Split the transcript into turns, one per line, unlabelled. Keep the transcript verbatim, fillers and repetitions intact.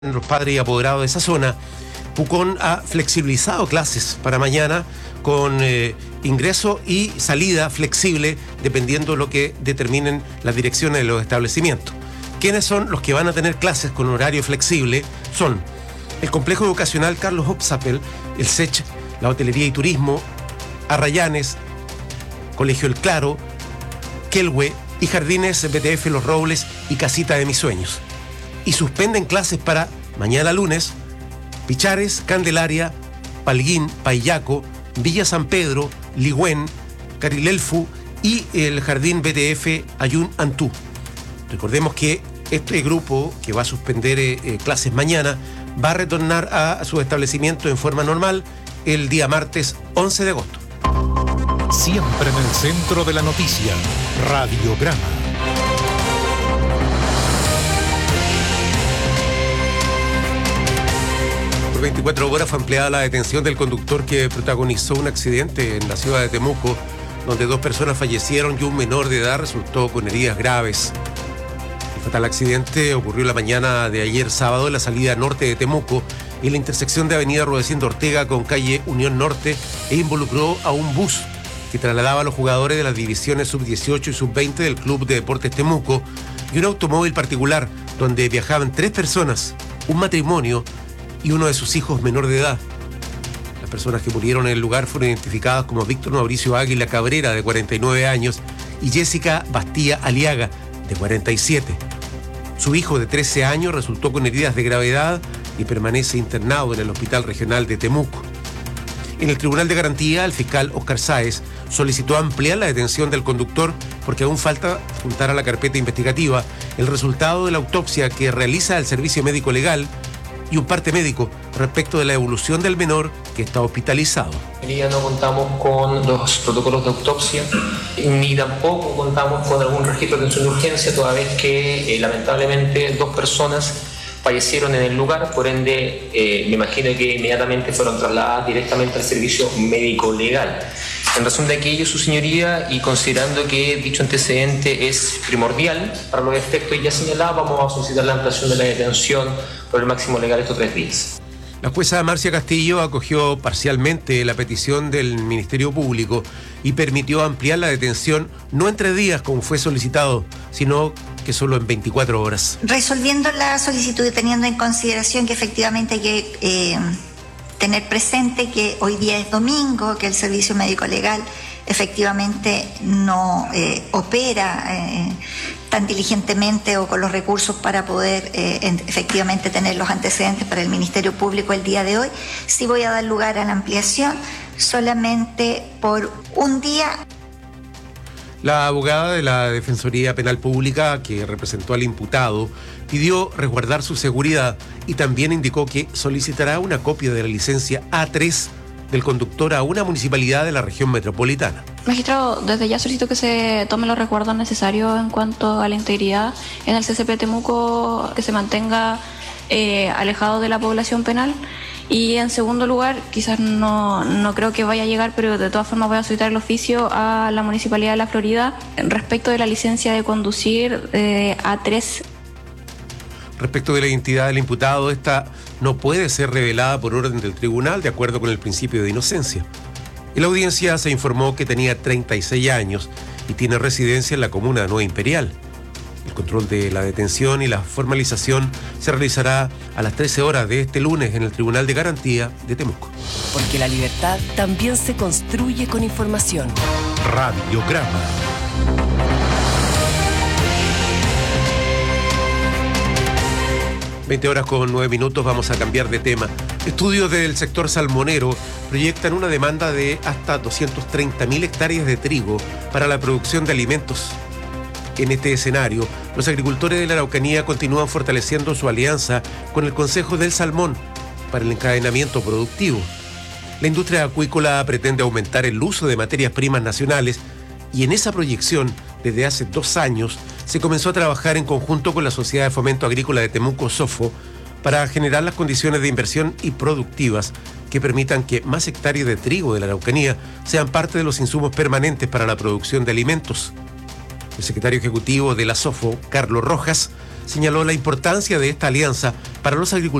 los padres y apoderados de esa zona, Pucón ha flexibilizado clases para mañana con eh, ingreso y salida flexible dependiendo de lo que determinen las direcciones de los establecimientos. ¿Quiénes son los que van a tener clases con horario flexible? Son el Complejo Educacional Carlos Hopsapel, el S E C H, la Hotelería y Turismo, Arrayanes, Colegio El Claro, Kelwe y Jardines B T F Los Robles y Casita de Mis Sueños. Y suspenden clases para mañana lunes Pichares, Candelaria, Palguín, Payaco, Villa San Pedro, Ligüen, Carilelfu y el Jardín B T F Ayun Antú. Recordemos que este grupo que va a suspender eh, clases mañana va a retornar a, a su establecimiento en forma normal el día martes once de agosto.
Siempre en el centro de la noticia, Radiograma.
Por veinticuatro horas fue ampliada la detención del conductor que protagonizó un accidente en la ciudad de Temuco, donde dos personas fallecieron y un menor de edad resultó con heridas graves. El fatal accidente ocurrió la mañana de ayer sábado en la salida norte de Temuco, en la intersección de avenida Rudecindo Ortega con calle Unión Norte, e involucró a un bus que trasladaba a los jugadores de las divisiones sub dieciocho y sub veinte del Club de Deportes Temuco y un automóvil particular donde viajaban tres personas, un matrimonio y uno de sus hijos menor de edad. Las personas que murieron en el lugar fueron identificadas como Víctor Mauricio Águila Cabrera, de cuarenta y nueve años, y Jessica Bastía Aliaga, de cuarenta y siete. Su hijo, de trece años, resultó con heridas de gravedad y permanece internado en el Hospital Regional de Temuco. En el Tribunal de Garantía, el fiscal Óscar Sáez solicitó ampliar la detención del conductor porque aún falta juntar a la carpeta investigativa el resultado de la autopsia que realiza el Servicio Médico Legal y un parte médico respecto de la evolución del menor que está hospitalizado.
Hoy día no contamos con los protocolos de autopsia, ni tampoco contamos con algún registro de atención de urgencia, toda vez que eh, lamentablemente dos personas fallecieron en el lugar, por ende eh, me imagino que inmediatamente fueron trasladadas directamente al servicio médico legal. En razón de aquello, su señoría, y considerando que dicho antecedente es primordial para los efectos ya señalados, vamos a solicitar la ampliación de la detención por el máximo legal estos tres días.
La jueza Marcia Castillo acogió parcialmente la petición del Ministerio Público y permitió ampliar la detención no en tres días como fue solicitado, sino que solo en veinticuatro horas.
Resolviendo la solicitud y teniendo en consideración que efectivamente hay que eh, tener presente que hoy día es domingo, que el Servicio Médico Legal efectivamente no eh, opera eh, tan diligentemente o con los recursos para poder eh, en, efectivamente tener los antecedentes para el Ministerio Público el día de hoy, sí voy a dar lugar a la ampliación solamente por un día.
La abogada de la Defensoría Penal Pública, que representó al imputado, pidió resguardar su seguridad y también indicó que solicitará una copia de la licencia A tres del conductor a una municipalidad de la región metropolitana.
Magistrado, desde ya solicito que se tomen los resguardos necesarios en cuanto a la integridad en el C C P Temuco, que se mantenga eh, alejado de la población penal. Y en segundo lugar, quizás no, no creo que vaya a llegar, pero de todas formas voy a solicitar el oficio a la Municipalidad de La Florida respecto de la licencia de conducir eh, A tres.
Respecto de la identidad del imputado, esta no puede ser revelada por orden del tribunal, de acuerdo con el principio de inocencia. En la audiencia se informó que tenía treinta y seis años y tiene residencia en la comuna de Nueva Imperial. El control de la detención y la formalización se realizará a las trece horas de este lunes en el Tribunal de Garantía de Temuco.
Porque la libertad también se construye con información.
Radiograma.
veinte horas con nueve minutos, vamos a cambiar de tema. Estudios del sector salmonero proyectan una demanda de hasta doscientas treinta mil hectáreas de trigo para la producción de alimentos. En este escenario, los agricultores de la Araucanía continúan fortaleciendo su alianza con el Consejo del Salmón para el encadenamiento productivo. La industria acuícola pretende aumentar el uso de materias primas nacionales y en esa proyección, desde hace dos años, se comenzó a trabajar en conjunto con la Sociedad de Fomento Agrícola de Temuco, SOFO, para generar las condiciones de inversión y productivas que permitan que más hectáreas de trigo de la Araucanía sean parte de los insumos permanentes para la producción de alimentos. El secretario ejecutivo de la SOFO, Carlos Rojas, señaló la importancia de esta alianza para los agricultores